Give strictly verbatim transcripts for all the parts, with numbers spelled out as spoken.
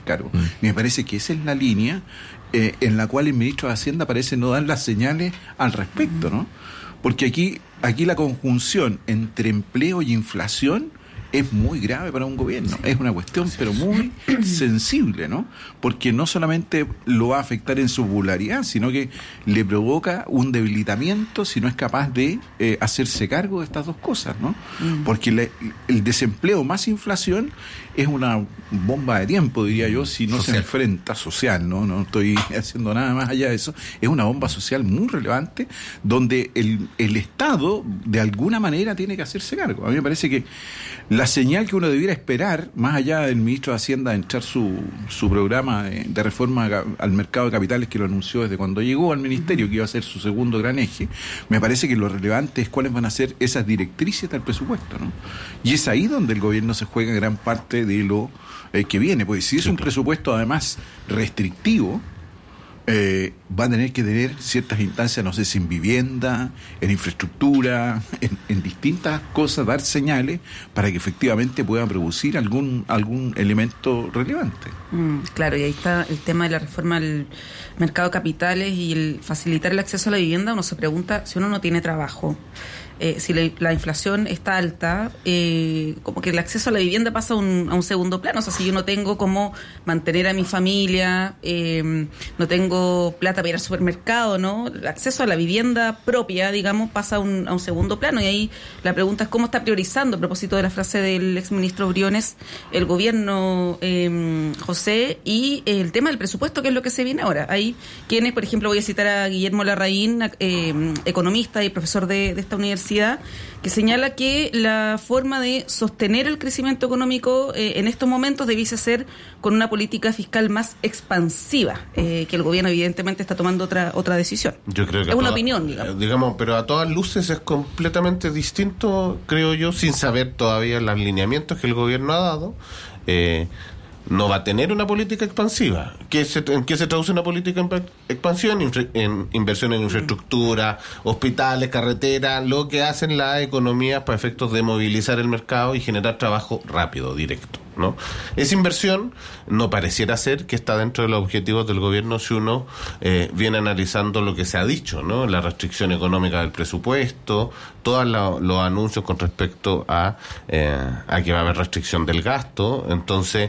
cargo. Mm. Me parece que esa es la línea eh, en la cual el ministro de Hacienda parece no dar las señales al respecto, ¿no? Porque aquí, aquí la conjunción entre empleo y inflación es muy grave para un gobierno. Es una cuestión, pero muy sensible, ¿no? Porque no solamente lo va a afectar en su popularidad, sino que le provoca un debilitamiento si no es capaz de eh, hacerse cargo de estas dos cosas, ¿no? Porque le, el desempleo más inflación es una bomba de tiempo, diría yo, si no social. Se enfrenta social, ¿no? No estoy haciendo nada más allá de eso. Es una bomba social muy relevante donde el, el Estado, de alguna manera, tiene que hacerse cargo. A mí me parece que la señal que uno debiera esperar, más allá del ministro de Hacienda de entrar su, su programa de, de reforma al mercado de capitales, que lo anunció desde cuando llegó al ministerio, que iba a ser su segundo gran eje, me parece que lo relevante es cuáles van a ser esas directrices del presupuesto, ¿no? Y es ahí donde el gobierno se juega gran parte de lo eh, que viene, porque si es un presupuesto además restrictivo, Eh, va a tener que tener ciertas instancias, no sé si en vivienda, en infraestructura, en, en distintas cosas, dar señales para que efectivamente puedan producir algún algún elemento relevante. Mm, claro, y ahí está el tema de la reforma al mercado de capitales y el facilitar el acceso a la vivienda. Uno se pregunta, si uno no tiene trabajo, Eh, si la, la inflación está alta, eh, como que el acceso a la vivienda pasa un, a un segundo plano. O sea, si yo no tengo cómo mantener a mi familia, eh, no tengo plata para ir al supermercado, ¿no? El acceso a la vivienda propia, digamos, pasa a un, a un segundo plano. Y ahí la pregunta es cómo está priorizando, a propósito de la frase del exministro Briones, el gobierno, eh, José, y el tema del presupuesto, que es lo que se viene ahora. Hay quienes, por ejemplo, voy a citar a Guillermo Larraín, eh, economista y profesor de, de esta universidad, que señala que la forma de sostener el crecimiento económico eh, en estos momentos debiese ser con una política fiscal más expansiva, eh, que el gobierno evidentemente está tomando otra otra decisión. Yo creo que es una toda, opinión, digamos. digamos, pero a todas luces es completamente distinto, creo yo, sin saber todavía los lineamientos que el gobierno ha dado. Eh, no va a tener una política expansiva. ¿Qué se, ¿En qué se traduce una política expansión? En, en inversión en infraestructura, hospitales, carreteras, lo que hacen las economías para efectos de movilizar el mercado y generar trabajo rápido, directo, ¿no? Esa inversión no pareciera ser que está dentro de los objetivos del gobierno si uno eh, viene analizando lo que se ha dicho, ¿no? La restricción económica del presupuesto, todos la, los anuncios con respecto a, eh, a que va a haber restricción del gasto. Entonces,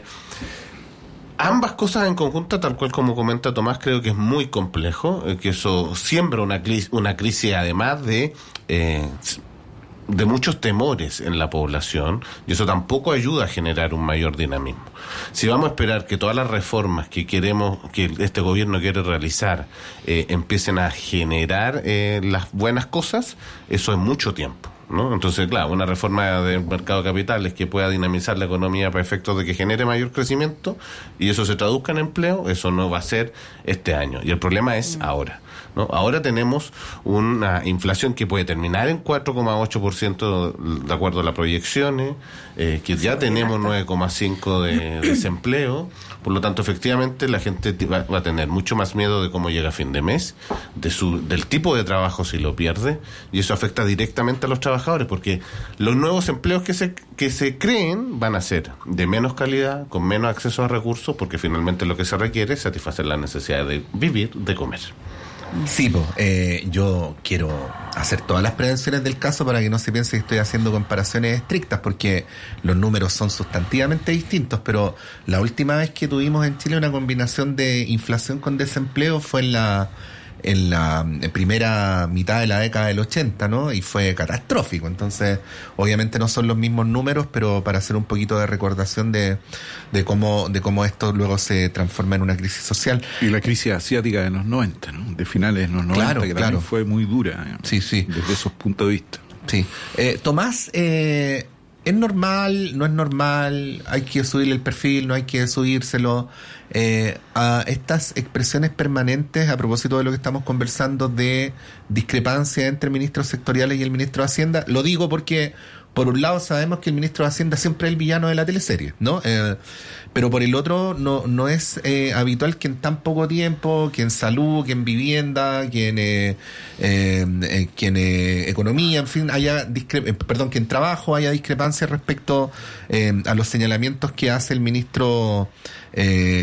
ambas cosas en conjunto, tal cual como comenta Tomás, creo que es muy complejo, eh, que eso siembra una crisis, una crisis además de eh, de muchos temores en la población, y eso tampoco ayuda a generar un mayor dinamismo. Si vamos a esperar que todas las reformas que queremos, que este gobierno quiere realizar, eh, empiecen a generar eh, las buenas cosas, eso es mucho tiempo, ¿no? Entonces, claro, una reforma del mercado de capitales que pueda dinamizar la economía para efectos de que genere mayor crecimiento y eso se traduzca en empleo, eso no va a ser este año. Y el problema es ahora, ¿no? Ahora tenemos una inflación que puede terminar en cuatro coma ocho por ciento de acuerdo a las proyecciones, eh, que ya tenemos nueve coma cinco por ciento de desempleo. Por lo tanto, efectivamente, la gente va, va a tener mucho más miedo de cómo llega a fin de mes, de su, del tipo de trabajo si lo pierde, y eso afecta directamente a los trabajadores, porque los nuevos empleos que se que se creen van a ser de menos calidad, con menos acceso a recursos, porque finalmente lo que se requiere es satisfacer la necesidad de vivir, de comer. Sí, pues, eh, yo quiero hacer todas las prevenciones del caso para que no se piense que estoy haciendo comparaciones estrictas, porque los números son sustantivamente distintos, pero la última vez que tuvimos en Chile una combinación de inflación con desempleo fue en la en la en primera mitad de la década del ochenta, ¿no? Y fue catastrófico. Entonces, obviamente no son los mismos números, pero para hacer un poquito de recordación de, de cómo de cómo esto luego se transforma en una crisis social. Y la crisis asiática de los noventa, ¿no? De finales de los noventa, claro, que claro. también fue muy dura, ¿no? Sí, sí. Desde esos puntos de vista. Sí. Eh, Tomás, eh, ¿es normal? ¿No es normal? ¿Hay que subirle el perfil? ¿No hay que subírselo? Eh, a estas expresiones permanentes a propósito de lo que estamos conversando de discrepancia entre ministros sectoriales y el ministro de Hacienda. Lo digo porque por un lado sabemos que el ministro de Hacienda siempre es el villano de la teleserie, ¿no? Eh, pero por el otro no no es eh, habitual que en tan poco tiempo, que en salud, que en vivienda, que en eh, eh, que en eh, economía, en fin, haya discre- eh, perdón, que en trabajo haya discrepancias respecto eh, a los señalamientos que hace el ministro eh,